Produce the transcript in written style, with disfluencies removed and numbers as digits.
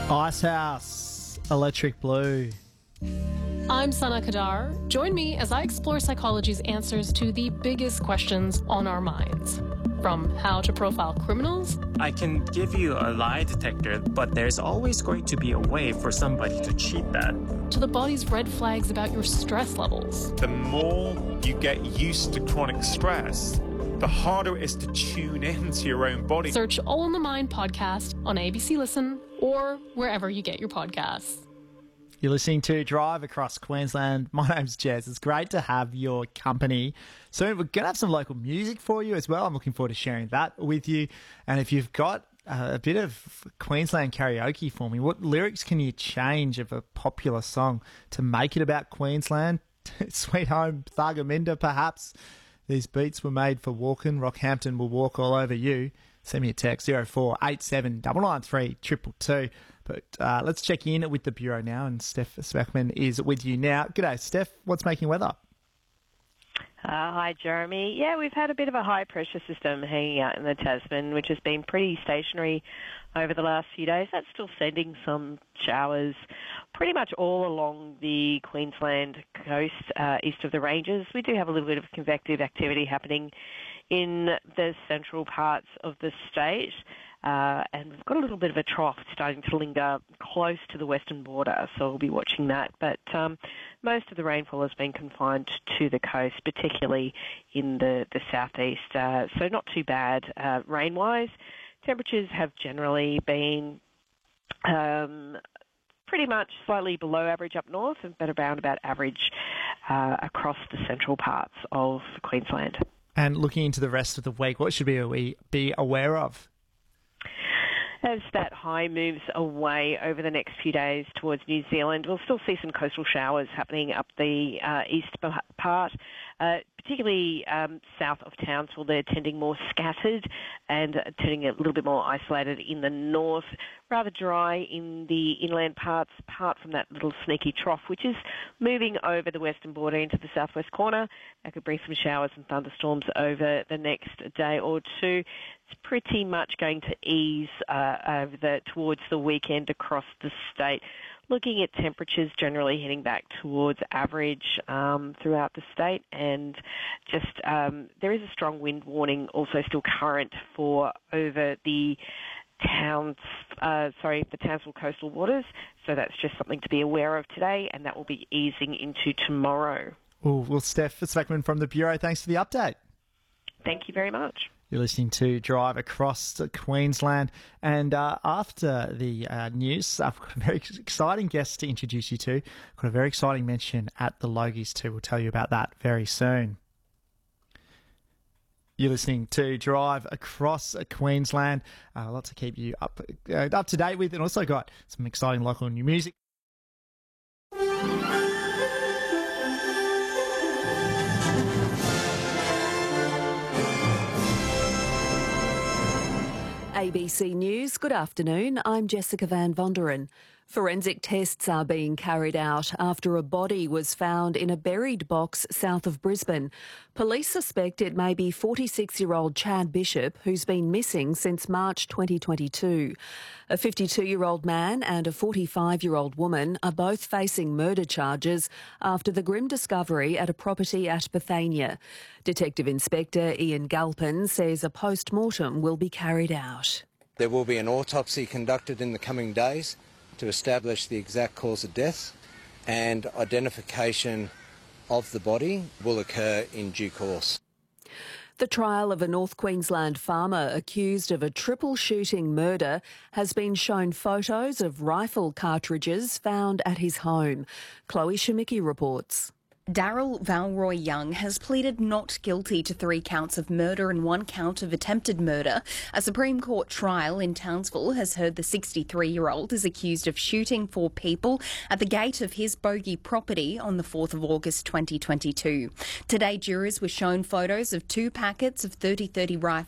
Icehouse, Electric Blue. I'm Sana Kadar. Join me as I explore psychology's answers to the biggest questions on our minds. From how to profile criminals. I can give you a lie detector, but there's always going to be a way for somebody to cheat that. To the body's red flags about your stress levels. The more you get used to chronic stress, the harder it is to tune into your own body. Search All in the Mind podcast on ABC Listen or wherever you get your podcasts. You're listening to Drive Across Queensland. My name's Jez. It's great to have your company. Soon we're going to have some local music for you as well. I'm looking forward to sharing that with you. And if you've got a bit of Queensland karaoke for me, what lyrics can you change of a popular song to make it about Queensland? Sweet Home Thargomindah, perhaps. These beats were made for walking. Rockhampton will walk all over you. Send me a text, 0487 993 222. But let's check in with the Bureau now, and Steph Speckman is with you now. G'day, Steph. What's making weather? Hi, Jeremy. Yeah, we've had a bit of a high-pressure system hanging out in the Tasman, which has been pretty stationary over the last few days. That's still sending some showers pretty much all along the Queensland coast, east of the ranges. We do have a little bit of convective activity happening in the central parts of the state. And we've got a little bit of a trough starting to linger close to the western border, so we'll be watching that. But most of the rainfall has been confined to the coast, particularly in the southeast, so not too bad rain-wise. Temperatures have generally been pretty much slightly below average up north, but around about average across the central parts of Queensland. And looking into the rest of the week, what should we be aware of? As that high moves away over the next few days towards New Zealand, we'll still see some coastal showers happening up the east part, particularly south of Townsville. They're tending more scattered and tending a little bit more isolated in the north. Rather dry in the inland parts, apart from that little sneaky trough, which is moving over the western border into the southwest corner. That could bring some showers and thunderstorms over the next day or two. It's pretty much going to ease towards the weekend across the state. Looking at temperatures generally heading back towards average throughout the state, and just there is a strong wind warning also still current for over the Townsville coastal waters. So that's just something to be aware of today, and that will be easing into tomorrow. Well, Steph Speckman from the Bureau, thanks for the update. Thank you very much. You're listening to Drive Across Queensland. And after the news, I've got a very exciting guest to introduce you to. Got a very exciting mention at the Logies too. We'll tell you about that very soon. You're listening to Drive Across Queensland. A lot to keep you up to date with, and also got some exciting local new music. ABC News, good afternoon. I'm Jessica Van Vonderen. Forensic tests are being carried out after a body was found in a buried box south of Brisbane. Police suspect it may be 46-year-old Chad Bishop, who's been missing since March 2022. A 52-year-old man and a 45-year-old woman are both facing murder charges after the grim discovery at a property at Bethania. Detective Inspector Ian Galpin says a post-mortem will be carried out. There will be an autopsy conducted in the coming days to establish the exact cause of death, and identification of the body will occur in due course. The trial of a North Queensland farmer accused of a triple shooting murder has been shown photos of rifle cartridges found at his home. Chloe Shemicki reports. Daryl Valroy Young has pleaded not guilty to 3 counts of murder and 1 count of attempted murder. A Supreme Court trial in Townsville has heard the 63-year-old is accused of shooting 4 people at the gate of his bogey property on the 4th of August 2022. Today, jurors were shown photos of 2 packets of .30-30